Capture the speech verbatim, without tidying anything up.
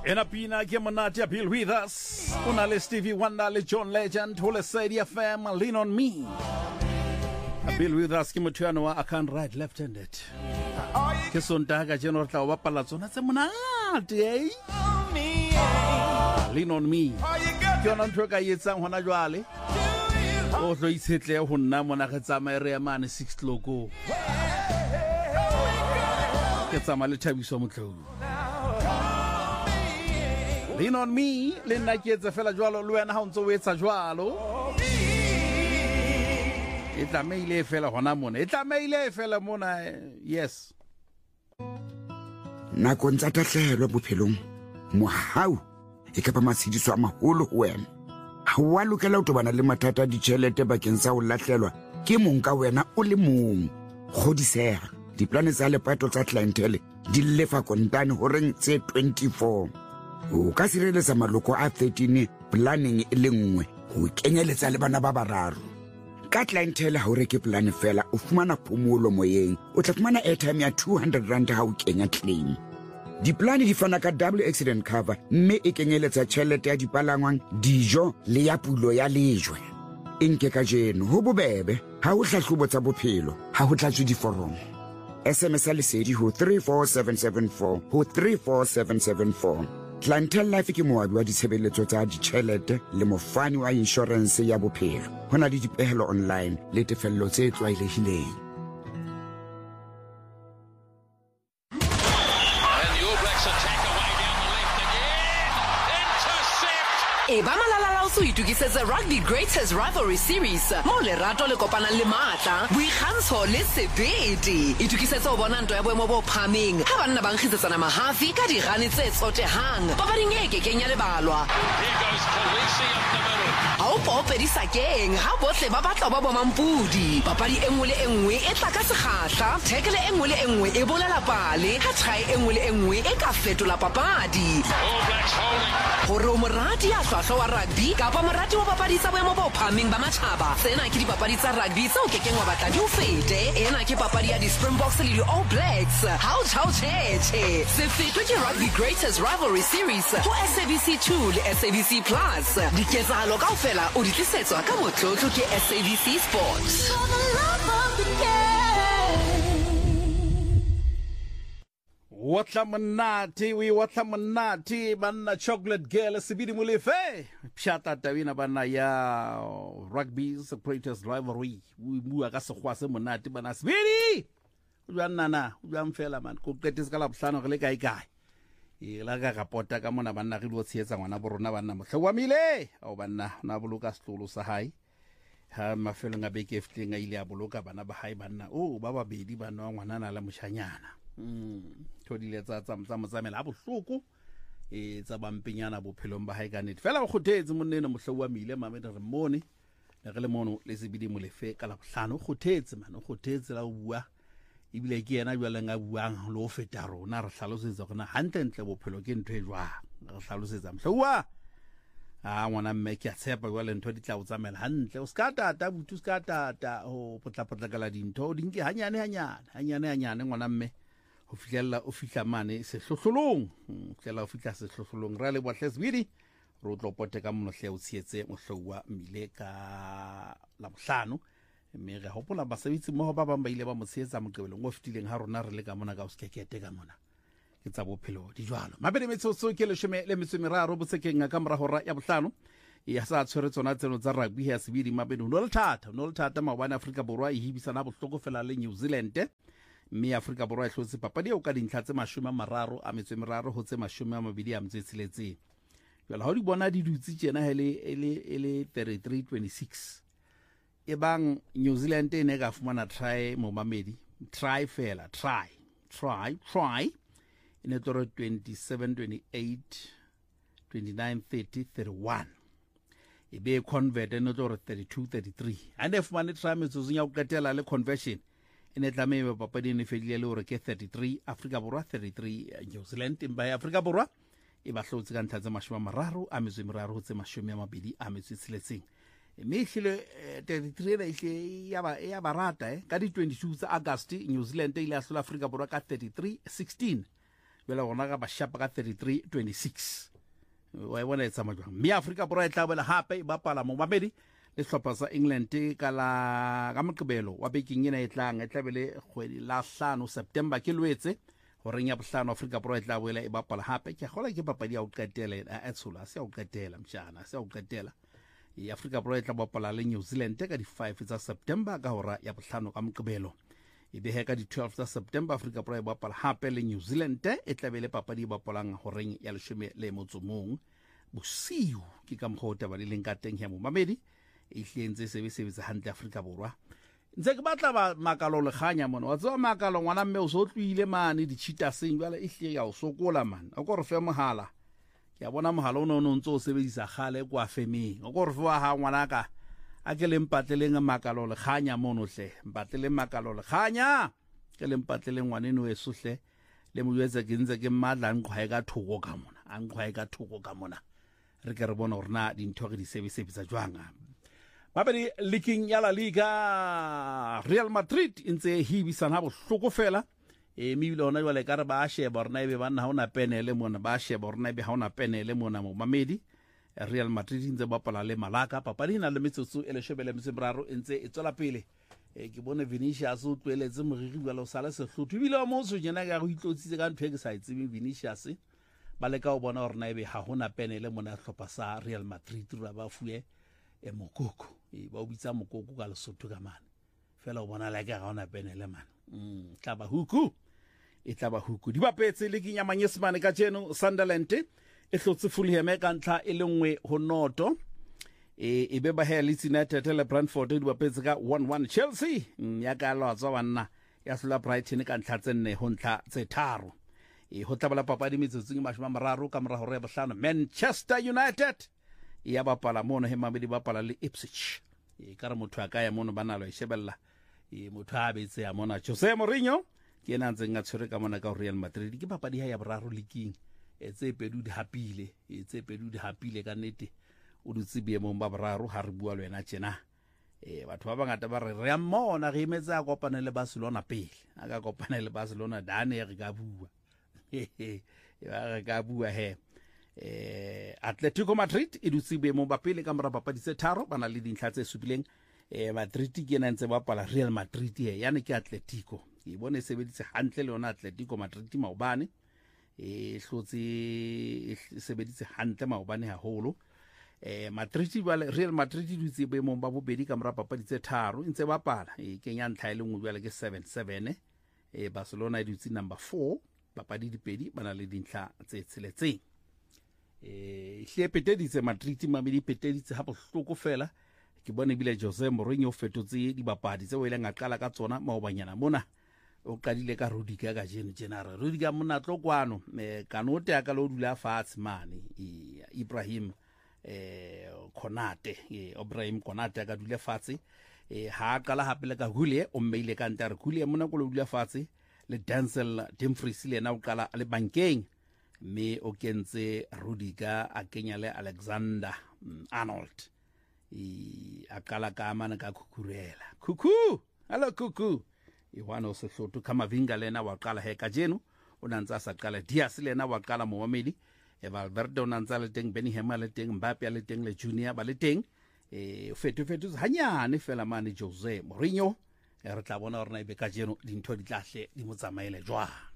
En a pina ke monate Bill with us. Una le Stevie Wonder le John Legend ho le Sadie F M Lean on Me. A Bill with us ke motho ano I can't ride left-handed. Ke sontaga jeno re tla ba pala tsona tse monate eh. Lean on Me. Ke yona ntho ka yetsang hona jwale. O tlo itsetle ho nna mona ge tsamaye re ya mane six logo. Ke tsama le Thabiso Motlou. Lean on Me, le nna ke etsa fela jwalo le wena ha o ntse o etsa jwalo. E tlameile fela hona mona. E tlameile fela mona yes. Nako ntse tahlelo bophelong. Mohau e ka ba matshidiso a maholo ho wena. Ha wa lokela ho tobana le mathata a ditjhelete bakeng sa ho lahlelwa ke mong ka wena o le mong. Kgodiseha, diplane tsa lepato tsa clientele di lefa kontane ho reng tse twenty-four. O ka sireletsa maloko a thirteen planning e le nngwe ho kenyeletsa le bana ba bararo. Ka clientele ha o reke plan fela o fumana phomolo moyeng, o tla fumana airtime ya two hundred rand ha o kenya claim. Diplane di fana ka double accident cover mme e kenyeletsa tjhelete ya dipalangwang, dijo le ya pulo ya lejwe. Enke ka jeno ho bobebe ha o hlahlobo tsa bophelo ha ho tlatswe diforomo. S M S lesedi ho three four seven seven four ho three four seven seven four. Clientele Life ke moabi wa ditshebeletso tsa ditjhelete le mofani wa insurance ya bophelo. Hona le dipehelo online le tefello tse tlwaelehileng. Eba malala so itukisetse Rugby Greatest Rivalry Series mo le rato le kopana le matla boikgantsho le sebete itukisetse o bona ntwa ya boemo bo phaming ha banna ba nkgitsetsana mahafi ka digane tse tsotehang ba ba dingeke kenya le balwa. Here goes Khaleesi up the middle. Ha o pope di sakeng ha botle ba batla ba bomampudi papadi engwe le engwe e tla ka sekgahla tackle engwe le engwe e bolela pale ha try engwe le engwe e ka fetola papadi. All Blacks holding. Hore o morati a hlwahlwa wa rugby kapa morati wa papadi tsa boemo bo phaming ba matjhaba tsena ke dipapadi tsa rugby tseo kekeng wa batla di o fete ena ke papadi ya di-Springboks le di-All Blacks how chao cheche se fetwe ke Rugby Greatest Rivalry Series ho S A B C two le S A B C Plus diketsahalo kaofela o di tlisetswa ka motlotlo ke S A B C Sports. Watla manati, we watla manati, banna chocolate girl, sibidi mulefe. Pshata tawina banna ya rugby's greatest rivalry. We mua ka sekhwase monate bana sibidi. Ujuan nana, ujuan fela man. Kuketis ka lapsano ke le kai kai. E la ka rapota ka mona banna re lo tshetsa ngwana borona banna mohlwamile. O banna na boloka stolo sa hai. Ha mafelo nga beke fting a ile a boloka bana ba hai banna. O ba babedi bana ngwana na la moshanyana. Mm thodile tsa tsa tsa motsamela a bohloko e tsa bampenyana bophelong ba hae ka net fela go khotetse monnene mohlowa mile mamedi re mone le re le mono le sebidi molefe ka la bohlano khotetse man o khotetse la o bua ibile ke yena jwa lenga buang lo feta rona re hlalosetsa gona hantle bophelo ke ntwe jwa re hlalosetsa mohlowa a ngwana mme ke a tshepa jwa le ntho di tla o tsamela hantle o ska tata butu ska tata o potla potla kala dintho dinke hanyane hanyane hanyane hanyane ngwana mme ho fihlela o fihla mane sehlohlolong fihlela o fihla sehlohlolong ra le bohle sebidi ro tlo pote ka monohle o tshetse mohlowa mile ka la bohlano mme re hopola basebetsi mo ba bang ba ile ba motshetsa moqebelong o fitileng ha rona re le ka mona ka o skekete ka mona ke tsa bophelo di jwalo mabedi metsotso ke le shome le metso meraro botsekeng ka mora hora ya bohlano ya sa tshwere tsona tseno tsa rugby ya sebidi mabedi no le thata no le thata mabana Afrika Borwa e hibisana bohloko fela le New Zealand mme Afrika Borwa e hlotse papadi o ka dintlha tse mashome a mararo a metso meraro ho tse mashome a mabedi a metso tsheletseng jwale ha di bona di dutse tjena hele ele ele thirty-three twenty-six e bang New Zealand e ne ka fumana try mo mamedi try fela try try try ine toro twenty-seven twenty-eight twenty-nine thirty thirty-one e be convert ine toro thirty-two thirty-three ande fumane try metso nya o qetela le conversion ene tlamebe papadi ne fedile le hore ke thirty-three Afrika Borwa thirty-three New Zealand imba ya Afrika Borwa e ba hlotse ka ntha tse mashome a mararo a metso meraro ho tse mashome a mabedi a metso tsheletseng mme hlile thirty-three le hle ya ba ya barata eh ka di twenty-two tsa August New Zealand ile a hlola Afrika Borwa ka thirty-three sixteen bela gona ga ba shapa ka thirty-three twenty-six wa e bona e tsamaya jwang mme Afrika Borwa e tla boela hape e bapala mo babedi le hlopha sa England ka la ka Moqebelo wa bekeng ena e tlang e tlabele kgwedi la hlano September ke lwetse goreng ya bohlano Afrika Borwa e tla boela e bapala hape ke gola ke papadi ya o qetela a tshola se o qetela mtshana se o qetela e Afrika Borwa e tla bapala le New Zealand ka di five tsa September ka hora ya bohlano ka Moqebelo e be ka di twelve tsa September Afrika Borwa e bapala hape le New Zealand e tlabele papadi e bapalang goreng ya leshome le motsomong bosiu ke ka mkhota ba le leng ka teng ya mo mamedi e hlentse sebe sebe tsa hantle Afrika Borwa ntse ke batla ba makalo le khanya mona wa tswa makalo ngwana mme o so tlwile mane di cheater seng jwale e hle ya o sokola man o go re fe mohala ke a bona mohala o no no ntse o sebedisa khale kwa femeng o go re fa ha ngwana ka a ke le mpatleleng makalo le khanya mono hle mpatlele makalo le khanya ke le mpatleleng ngwaneno e sohle le mo yetsa ke ntse ke madla nqhwa ka thoko ka mona a nqhwa ka thoko ka mona re ke re bona rena di ntho ke di sebe sebe tsa jwanga babedi leaking ya La Liga Real Madrid intse hibisana bohloko fela e mibile ona jwale ka re ba sheba rena e be banna ha ona penele mona ba sheba rena e be ha ona penele mona mo mamedi Real Madrid intse bapala le Malaga papadi na le metsotso e le shebele msebraro intse e tswela pele e ke bone Vinicius o tlweletse moriri jwale o sala sehlotho bile o mo so jena ka go itlotsitse ka ntho e ke sa itsebe Vinicius ba le ka o bona rena e be ha hona penele mona hlopha sa Real Madrid ra ba fuye e mokoko e ba o bitsa mokoko ka lesotho ka mane fela o bona la ke ga ona penele man mm tla ba huku e tla ba huku di bapetse le kinya manyesemane ka jeno Sunderland e hlotse Fulham ka ntla e lengwe ho noto e e be ba he Leeds United le Brentford di bapetse ka one one Chelsea ya ka la tswa wanna ya sula Brighton ka ntla tsenne ho ntla tse tharo e ho tla bala papadi metsotsing mashoma mararo ka mora hore ya bohlano Manchester United ya bapala mono he mamedi bapala le Ipswich e ka re motho a ka ya mono banalo e shebella e motho a betse ya mona Jose Mourinho ke ena ntse nga tshwere ka mona ka Real Madrid ke papadi ya boraro leaking e tse pedu di hapile e tse pedu di hapile ka nete o dutse biemo ba boraro ha re bua le wena tjena e batho ba bangata ba re re mmona re imetsa a kopana le Barcelona pele a ka kopana le Barcelona dane re ka bua e ba re ka bua he eh Atletico Madrid e dutse biemo ba pele ka mora papadi tse tharo bana le dintlha tse supileng eh Madrid ke ena ntse ba pala Real Madrid ye yana ke Atletico e bone sebeditse hantle le yona Atletico Madrid maobane e hlotse e sebeditse hantle maobane haholo eh Madrid ba Real Madrid di dutse biemo ba bobedi ka mora papadi tse tharo ntse ba pala e kenya ntlha ile ngwe jwale ke seven seven eh Barcelona e dutse number four papadi di pedi bana le dintlha tse tsheletseng e hle peteditse Madrid mamedi peteditse ha bohloko fela ke bone bile Jose Mourinho fetotse di bapadi tse o ile nga qala ka tsona maobanyana mona o qadile ka Rudiger ka jeno general Rudiger mona tlokwano me kanote aka lo dula fatshe mane Ibrahim eh Konate e Ibrahim Konate aka dula fatshe e ha qala hape le ka Hule o mmeile ka ntare Hule mona ko lo dula fatshe le Denzel Dumfries le na o qala le bankeng me o kentse Rudiger a kenya le Alexander Arnold e akala ka mana ka Kukurela kuku hello kuku e wana o se hloto Kamavinga lena wa qala he ka jeno o nantsa sa qala Diaz lena wa qala Mohamed e Valverde o nantsa le teng Benham le teng Mbappe le teng le Junior ba le teng e fetu fetu hanyane fela mane Jose Mourinho e re tla bona rena e be ka jeno dintho di tlahle di mo tsamaile jwa